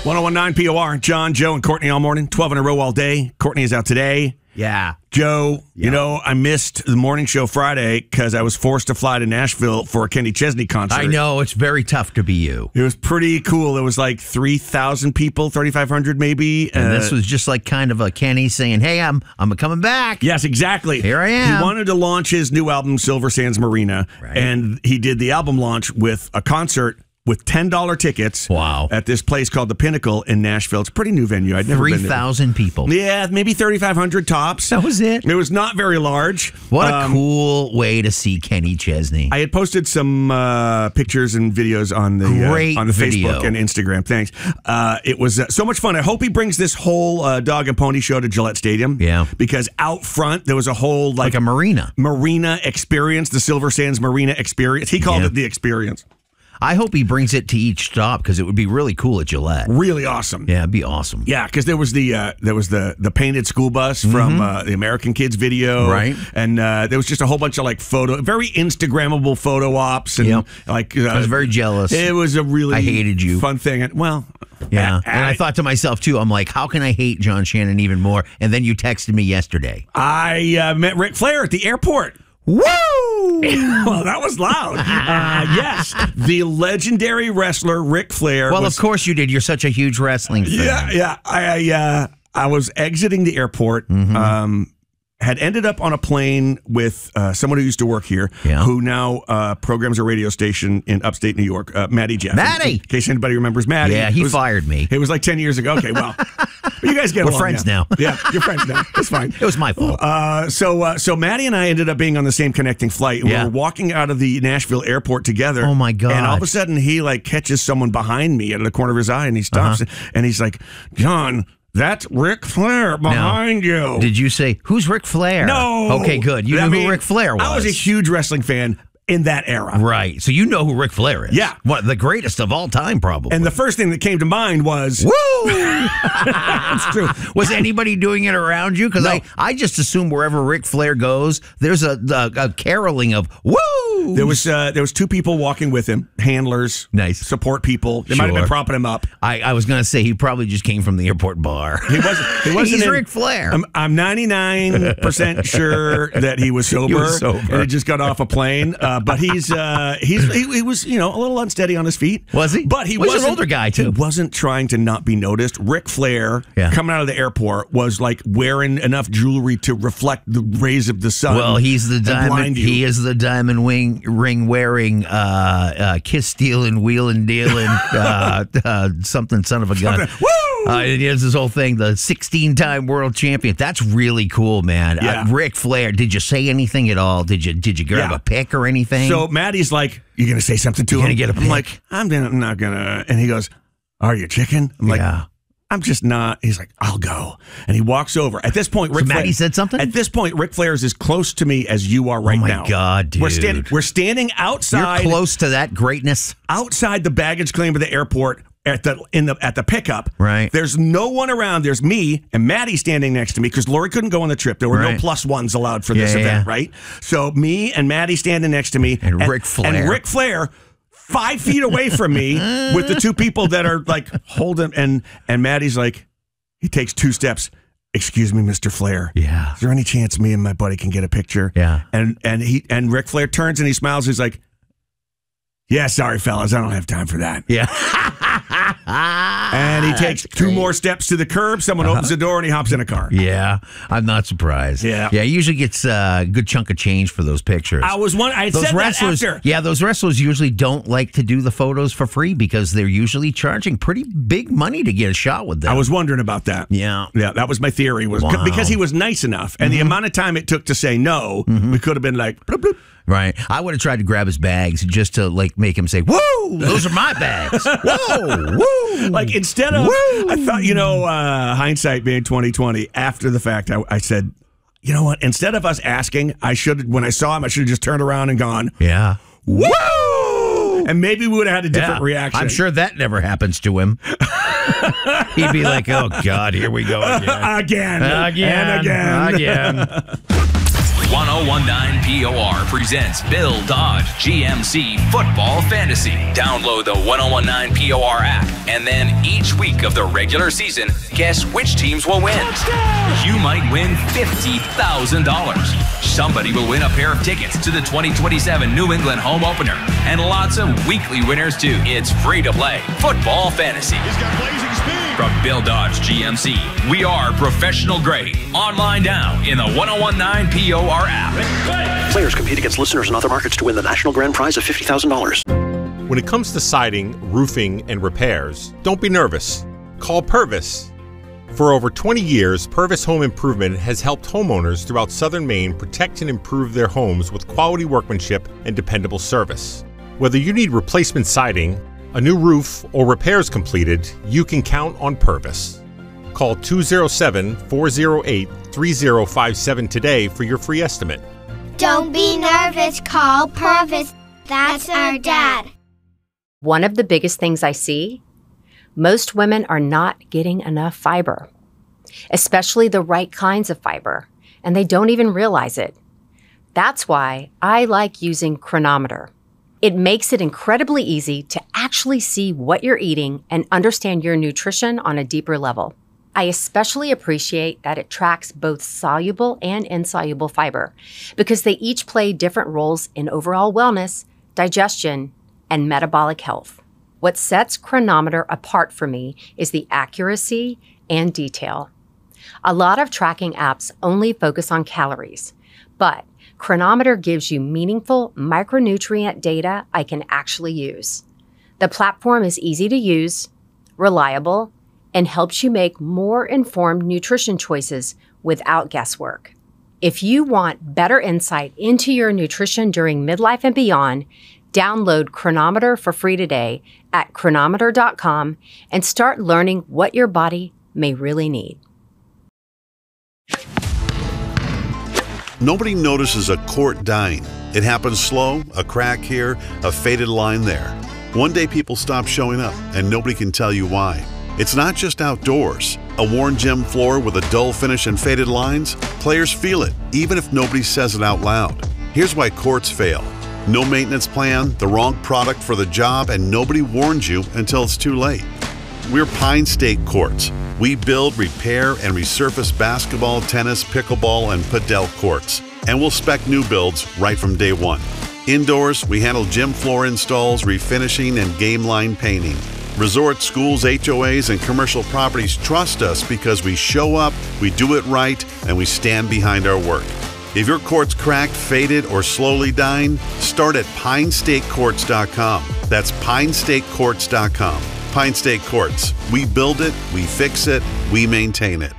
1019 POR, John, Joe, and Courtney all morning, 12 in a row all day. Courtney is out today. Yeah. Joe, you know, I missed the morning show Friday because I was forced to fly to Nashville for a Kenny Chesney concert. I know, it's very tough to be you. It was pretty cool. It was like 3,000 people, 3,500 maybe. And this was just like kind of a Kenny saying, hey, I'm coming back. Yes, exactly. Here I am. He wanted to launch his new album, Silver Sands Marina, and he did the album launch with a concert with $10 tickets. Wow. At this place called The Pinnacle in Nashville. It's a pretty new venue. I'd never been there. 3,000 people. Yeah, maybe 3,500 tops. That was it. It was not very large. What a cool way to see Kenny Chesney. I had posted some pictures and videos on the Facebook and Instagram. Thanks. It was so much fun. I hope he brings this whole dog and pony show to Gillette Stadium. Yeah. Because out front there was a whole like a marina experience, the Silver Sands Marina experience. He called it the experience. I hope he brings it to each stop because it would be really cool at Gillette. Really awesome. Yeah, it'd be awesome. Yeah, because there was the painted school bus from the American Kids video, right? And there was just a whole bunch of like very Instagrammable photo ops, and I was very jealous. It was a really I hated you fun thing. Yeah, and I thought to myself too, I'm like, how can I hate John Shannon even more? And then you texted me yesterday. I met Ric Flair at the airport. Woo! Well, that was loud. Yes, the legendary wrestler Ric Flair. Well, of course you did. You're such a huge wrestling fan. Yeah. I was exiting the airport. Had ended up on a plane with someone who used to work here, who now programs a radio station in upstate New York, Matty Jeff. Matty! In case anybody remembers Matty. Yeah, he fired me. It was like 10 years ago. Okay, well, you guys get We're along friends now. Yeah, you're friends now. It's fine. It was my fault. So Matty and I ended up being on the same connecting flight. And we were walking out of the Nashville airport together. Oh, my God. And all of a sudden, he like catches someone behind me out of the corner of his eye, and he stops, and he's like, John, that's Ric Flair behind you. Did you say, who's Ric Flair? No. Okay, good. You knew who Ric Flair was. I was a huge wrestling fan in that era. Right. So you know who Ric Flair is. Yeah. What, the greatest of all time, probably. And the first thing that came to mind was... Woo! That's true. Was anybody doing it around you? Because I just assume wherever Ric Flair goes, there's a caroling of woo! There was two people walking with him, handlers, nice support people. They might have been propping him up. I was going to say he probably just came from the airport bar. He wasn't. He's Ric Flair. I'm 99% sure that he was sober. He was sober. And he just got off a plane. But he was a little unsteady on his feet. Was he? But he was an older guy too. He wasn't trying to not be noticed. Ric Flair coming out of the airport was like wearing enough jewelry to reflect the rays of the sun. Well, he's the diamond. He is the diamond ring wearing, kiss stealing, wheeling dealing, something son of a gun. Woo! And he has this whole thing, the 16-time world champion. That's really cool, man. Yeah. Ric Flair. Did you say anything at all? Did you grab a pic or anything? So Matty's like, "You gonna say something to him?" Gonna get a pic? I'm like, I'm not gonna. And he goes, "Are you chicken?" I'm like, I'm just not. He's like, "I'll go." And he walks over. At this point, Ric Flair Matty said something? At this point, Ric Flair is as close to me as you are right now. Oh, my God, dude. We're standing outside. You're close to that greatness? Outside the baggage claim of the airport at the pickup. Right. There's no one around. There's me and Matty standing next to me because Lori couldn't go on the trip. There were no plus ones allowed for this event, right? So me and Matty standing next to me. And Ric Flair. And Ric Flair 5 feet away from me with the two people that are like holding, and Matty's like, he takes 2 steps. "Excuse me, Mr. Flair. Yeah. Is there any chance me and my buddy can get a picture?" Yeah. And Ric Flair turns and he smiles. He's like, "Yeah, sorry, fellas, I don't have time for that." Yeah. And he takes 2 more steps to the curb. Someone opens the door and he hops in a car. Yeah, I'm not surprised. Yeah. He usually gets a good chunk of change for those pictures. I said wrestlers, that after. Yeah, those wrestlers usually don't like to do the photos for free because they're usually charging pretty big money to get a shot with them. I was wondering about that. Yeah. Yeah, that was my theory. Because he was nice enough. And the amount of time it took to say no, we could have been like, bloop, bloop. Right. I would have tried to grab his bags just to like make him say, "Whoa, those are my bags." Whoa, whoa. Like instead of, I thought, hindsight being 2020, after the fact, I said, you know what? Instead of us asking, when I saw him, I should have just turned around and gone, "Yeah, woo!" And maybe we would have had a different reaction. I'm sure that never happens to him. He'd be like, "Oh God, here we go again, again." 1019 POR presents Bill Dodge GMC Football Fantasy. Download the 1019 POR app And then each week of the regular season, guess which teams will win. Touchdown! You might win $50,000. Somebody will win a pair of tickets to the 2027 New England home opener. And lots of weekly winners, too. It's free to play football fantasy. He's got blazing speed. From Bill Dodge GMC, we are professional grade. Online now in the 1019 POR app. Players compete against listeners in other markets to win the national grand prize of $50,000. When it comes to siding, roofing, and repairs, don't be nervous. Call Purvis. For over 20 years, Purvis Home Improvement has helped homeowners throughout southern Maine protect and improve their homes with quality workmanship and dependable service. Whether you need replacement siding, a new roof, or repairs completed, you can count on Purvis. Call 207-408-3057 today for your free estimate. Don't be nervous, call Purvis. That's our dad. One of the biggest things I see, most women are not getting enough fiber, especially the right kinds of fiber, and they don't even realize it. That's why I like using Cronometer. It makes it incredibly easy to actually see what you're eating and understand your nutrition on a deeper level. I especially appreciate that it tracks both soluble and insoluble fiber because they each play different roles in overall wellness, digestion, and metabolic health. What sets Cronometer apart for me is the accuracy and detail. A lot of tracking apps only focus on calories, but Cronometer gives you meaningful micronutrient data I can actually use. The platform is easy to use, reliable, and helps you make more informed nutrition choices without guesswork. If you want better insight into your nutrition during midlife and beyond, download Cronometer for free today at cronometer.com and start learning what your body may really need. Nobody notices a quart dying. It happens slow, a crack here, a faded line there. One day people stop showing up and nobody can tell you why. It's not just outdoors. A worn gym floor with a dull finish and faded lines? Players feel it, even if nobody says it out loud. Here's why quarts fail. No maintenance plan, the wrong product for the job, and nobody warns you until it's too late. We're Pine State Courts. We build, repair, and resurface basketball, tennis, pickleball, and padel courts. And we'll spec new builds right from day one. Indoors, we handle gym floor installs, refinishing, and game line painting. Resorts, schools, HOAs, and commercial properties trust us because we show up, we do it right, and we stand behind our work. If your court's cracked, faded, or slowly dying, start at pinestatecourts.com. That's pinestatecourts.com. Pine State Courts. We build it, we fix it, we maintain it.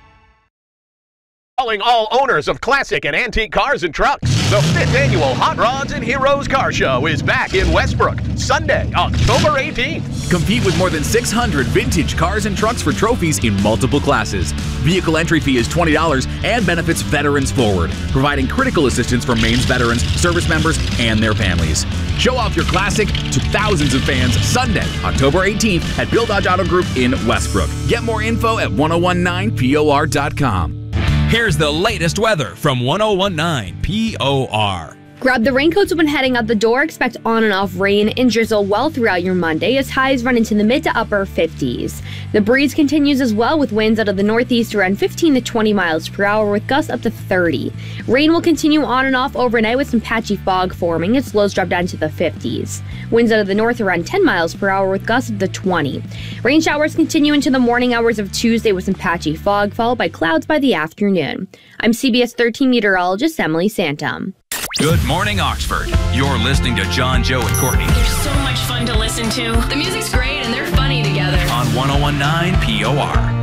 Calling all owners of classic and antique cars and trucks. The 5th annual Hot Rods and Heroes Car Show is back in Westbrook, Sunday, October 18th. Compete with more than 600 vintage cars and trucks for trophies in multiple classes. Vehicle entry fee is $20 and benefits Veterans Forward, providing critical assistance for Maine's veterans, service members, and their families. Show off your classic to thousands of fans Sunday, October 18th at Bill Dodge Auto Group in Westbrook. Get more info at 1019por.com. Here's the latest weather from 1019 POR. Grab the raincoats when heading out the door. Expect on and off rain and drizzle well throughout your Monday as highs run into the mid to upper 50s. The breeze continues as well with winds out of the northeast around 15 to 20 miles per hour with gusts up to 30. Rain will continue on and off overnight with some patchy fog forming as lows drop down to the 50s. Winds out of the north around 10 miles per hour with gusts up to 20. Rain showers continue into the morning hours of Tuesday with some patchy fog followed by clouds by the afternoon. I'm CBS 13 meteorologist Emily Santum. Good morning, Oxford. You're listening to John, Joe, and Courtney. They're so much fun to listen to. The music's great and they're funny together. On 1019 POR.